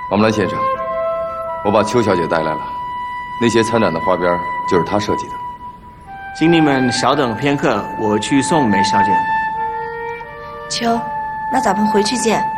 王木兰先生，我把邱小姐带来了，那些参展的花边就是她设计的。 请你们稍等片刻，我去送梅小姐。 秋，那咱们回去见。